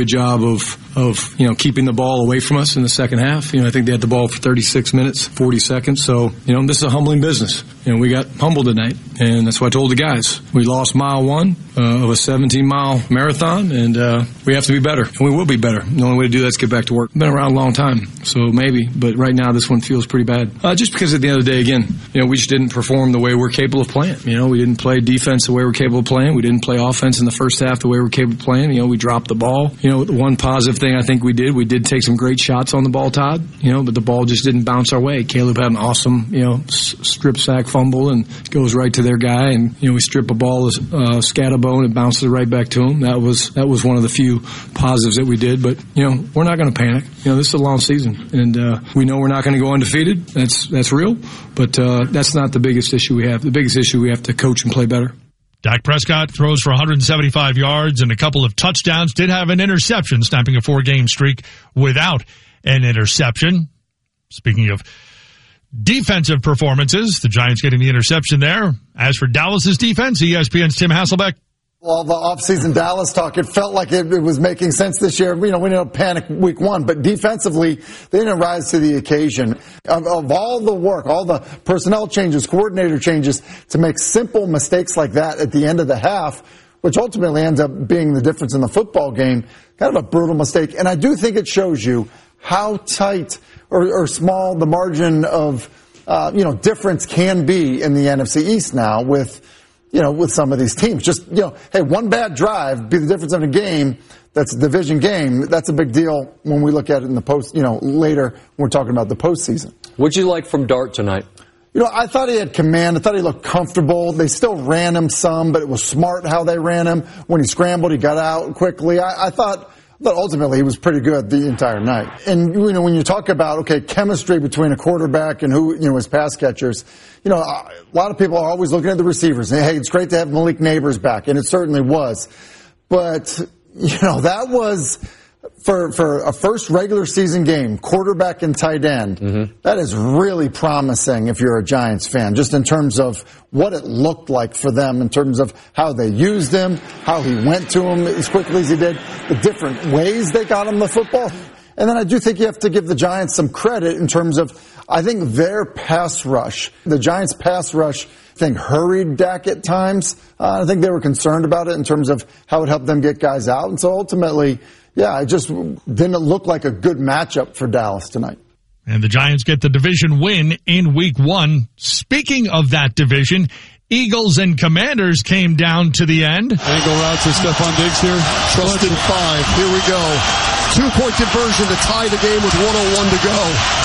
good job of keeping the ball away from us in the second half. I think they had the ball for 36 minutes, 40 seconds. So, this is a humbling business. We got humbled tonight, and that's what I told the guys. We lost mile one of a 17-mile marathon, and we have to be better, and we will be better. The only way to do that is get back to work. Been around a long time, so maybe, but right now this one feels pretty bad. Just because at the end of the day, again, we just didn't perform the way we're capable of playing. We didn't play defense the way we're capable of playing. We didn't play offense in the first half the way we're capable of playing. We dropped the ball. The one positive thing I think we did take some great shots on the ball, Todd, but the ball just didn't bounce our way. Caleb had an awesome, strip sack fumble and goes right to their guy, and, we strip a ball, Scatterbone, and bounces it right back to him. That was one of the few positives that we did, but, we're not going to panic. This is a long season, and we know we're not going to go undefeated. That's real, but that's not the biggest issue we have. The biggest issue, we have to coach and play better. Dak Prescott throws for 175 yards and a couple of touchdowns. Did have an interception, snapping a 4-game streak without an interception. Speaking of defensive performances, the Giants getting the interception there. As for Dallas's defense, ESPN's Tim Hasselbeck. All the offseason Dallas talk, it felt like it was making sense this year. We didn't panic week one, but defensively, they didn't rise to the occasion. Of all the work, all the personnel changes, coordinator changes, to make simple mistakes like that at the end of the half, which ultimately ends up being the difference in the football game, kind of a brutal mistake. And I do think it shows you how tight or small the margin of, difference can be in the NFC East now with some of these teams. Just, hey, one bad drive be the difference in a game that's a division game. That's a big deal when we look at it in the post, later when we're talking about the postseason. What'd you like from Dart tonight? I thought he had command. I thought he looked comfortable. They still ran him some, but it was smart how they ran him. When he scrambled, he got out quickly. I thought ultimately he was pretty good the entire night. And, when you talk about, chemistry between a quarterback and his pass catchers, a lot of people are always looking at the receivers. And, hey, it's great to have Malik Neighbors back, and it certainly was. But, that was, for a first regular season game, quarterback and tight end, that is really promising if you're a Giants fan, just in terms of what it looked like for them, in terms of how they used him, how he went to him as quickly as he did, the different ways they got him the football. And then I do think you have to give the Giants some credit in terms of, I think, their pass rush. The Giants' pass rush, I think, hurried Dak at times. I think they were concerned about it in terms of how it helped them get guys out. And so ultimately, it just didn't look like a good matchup for Dallas tonight. And the Giants get the division win in week one. Speaking of that division, Eagles and Commanders came down to the end. Angle route to Stephon Diggs here. Trusted 5. Here we go. 2-point conversion to tie the game with 1:01 to go.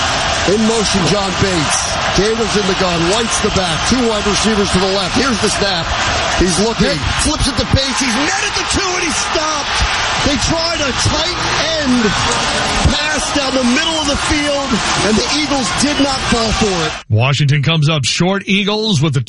In motion, John Bates. Daniels in the gun. White's the back. 2 wide receivers to the left. Here's the snap. He's looking. Flips it to Bates. He's netted the 2 and he's stopped. They tried a tight end pass down the middle of the field, and the Eagles did not fall for it. Washington comes up short. Eagles with a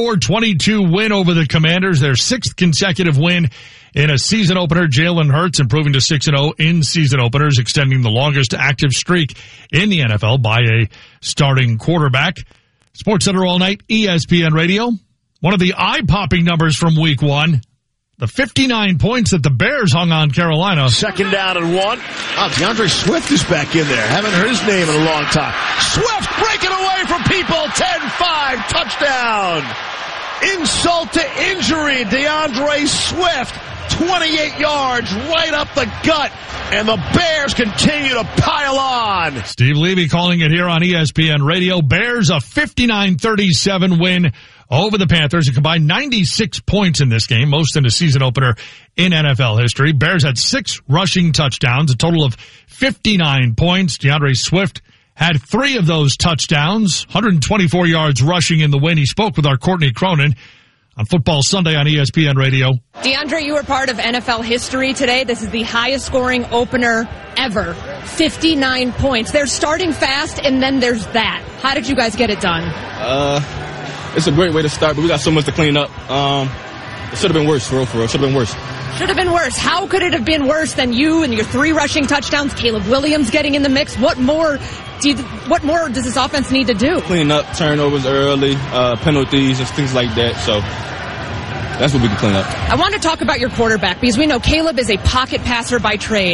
24-22 win over the Commanders, their 6th consecutive win in a season opener. Jalen Hurts improving to 6-0 in season openers, extending the longest active streak in the NFL by a starting quarterback. SportsCenter all night, ESPN Radio. One of the eye-popping numbers from week one, the 59 points that the Bears hung on Carolina. 2nd down and 1. Oh, DeAndre Swift is back in there. Haven't heard his name in a long time. Swift breaking away from people. 10-5 touchdown. Insult to injury. DeAndre Swift, 28 yards right up the gut. And the Bears continue to pile on. Steve Levy calling it here on ESPN Radio. Bears a 59-37 win over the Panthers. A combined 96 points in this game, most in a season opener in NFL history. Bears had 6 rushing touchdowns, a total of 59 points. DeAndre Swift had 3 of those touchdowns, 124 yards rushing in the win. He spoke with our Courtney Cronin on Football Sunday on ESPN Radio. DeAndre, you were part of NFL history today. This is the highest scoring opener ever. 59 points. They're starting fast, and then there's that. How did you guys get it done? It's a great way to start, but we got so much to clean up. It should have been worse, for real. Should have been worse. Should have been worse. How could it have been worse than you and your 3 rushing touchdowns, Caleb Williams getting in the mix? What more does this offense need to do? Clean up turnovers early, penalties, and things like that. So that's what we can clean up. I want to talk about your quarterback because we know Caleb is a pocket passer by trade.